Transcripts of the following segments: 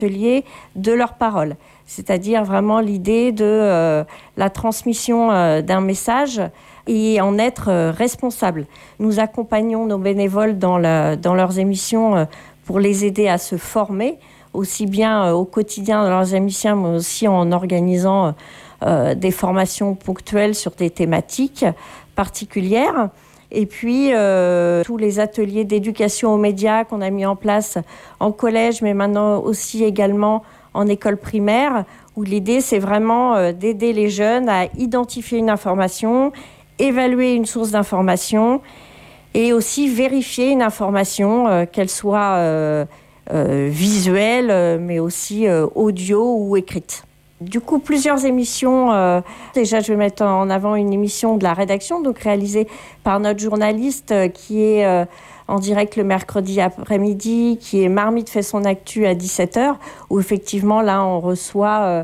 atelier de leur parole. C'est-à-dire vraiment l'idée de la transmission d'un message et en être responsable. Nous accompagnons nos bénévoles dans leurs émissions pour les aider à se former, aussi bien au quotidien dans leurs émissions, mais aussi en organisant des formations ponctuelles sur des thématiques particulières. Et puis, tous les ateliers d'éducation aux médias qu'on a mis en place en collège, mais maintenant aussi également en école primaire, où l'idée, c'est vraiment d'aider les jeunes à identifier une information, évaluer une source d'information et aussi vérifier une information, qu'elle soit visuelle, mais aussi audio ou écrite. Du coup, plusieurs émissions. Déjà, je vais mettre en avant une émission de la rédaction, donc réalisée par notre journaliste qui est en direct le mercredi après-midi, qui est Marmite fait son actu à 17h, où effectivement, là, on reçoit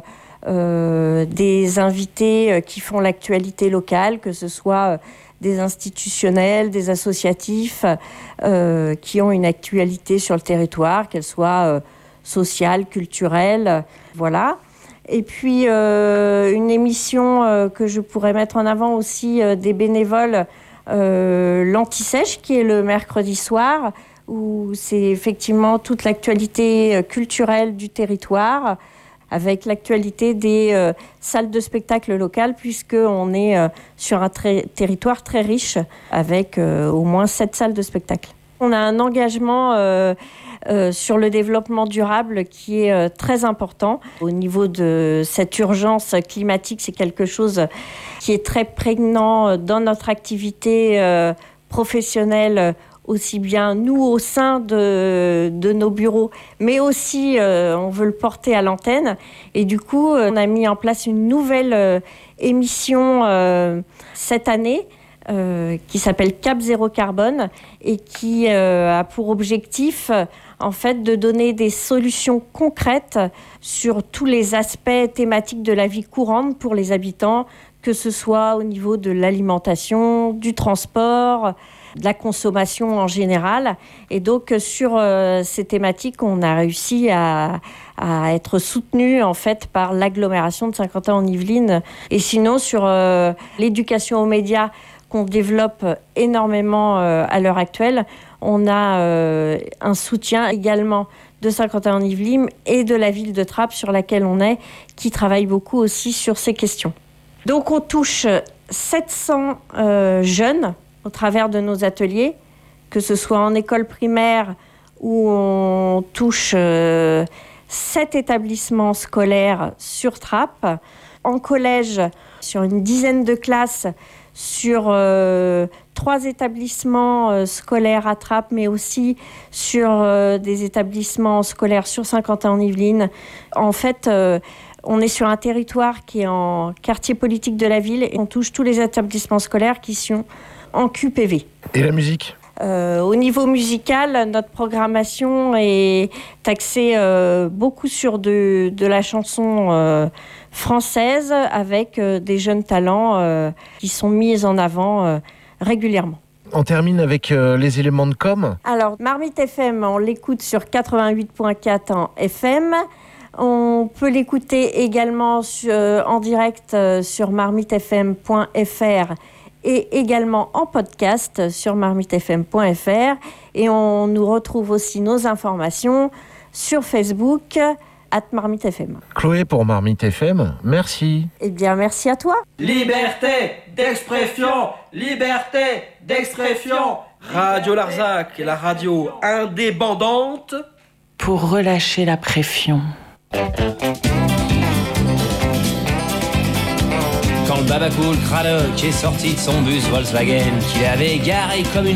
des invités qui font l'actualité locale, que ce soit des institutionnels, des associatifs qui ont une actualité sur le territoire, qu'elle soit sociale, culturelle, voilà. Et puis, une émission que je pourrais mettre en avant aussi des bénévoles, l'Anti-Sèche, qui est le mercredi soir, où c'est effectivement toute l'actualité culturelle du territoire, avec l'actualité des salles de spectacle locales, puisqu'on est sur un territoire très riche, avec au moins 7 salles de spectacle. On a un engagement sur le développement durable qui est très important. Au niveau de cette urgence climatique, c'est quelque chose qui est très prégnant dans notre activité professionnelle, aussi bien nous au sein de nos bureaux, mais aussi on veut le porter à l'antenne. Et du coup, on a mis en place une nouvelle émission cette année, qui s'appelle Cap Zéro Carbone et qui a pour objectif en fait de donner des solutions concrètes sur tous les aspects thématiques de la vie courante pour les habitants, que ce soit au niveau de l'alimentation, du transport, de la consommation en général. Et donc sur ces thématiques, on a réussi à être soutenu en fait par l'agglomération de Saint-Quentin-en-Yvelines. Et sinon sur l'éducation aux médias qu'on développe énormément à l'heure actuelle, on a un soutien également de Saint-Quentin-en-Yvelines et de la ville de Trappes sur laquelle on est, qui travaille beaucoup aussi sur ces questions. Donc on touche 700 jeunes au travers de nos ateliers, que ce soit en école primaire où on touche 7 établissements scolaires sur Trappes, en collège sur une dizaine de classes, sur 3 établissements scolaires à Trappes, mais aussi sur des établissements scolaires sur Saint-Quentin-en-Yvelines. En fait, on est sur un territoire qui est en quartier politique de la ville et on touche tous les établissements scolaires qui sont en QPV. Et la musique ? Au niveau musical, notre programmation est axée beaucoup sur de la chanson française avec des jeunes talents qui sont mis en avant régulièrement. On termine avec les éléments de com. Alors, Marmite FM, on l'écoute sur 88.4 en FM. On peut l'écouter également en direct sur marmitefm.fr et également en podcast sur marmitefm.fr. Et on nous retrouve aussi nos informations sur Facebook @marmitefm. Chloé pour Marmite FM, merci. Eh bien, merci à toi. Liberté d'expression, liberté d'expression. Radio Larzac, la radio indépendante. Pour relâcher la pression. Quand le Babacool Cradock est sorti de son bus Volkswagen, qu'il avait garé comme une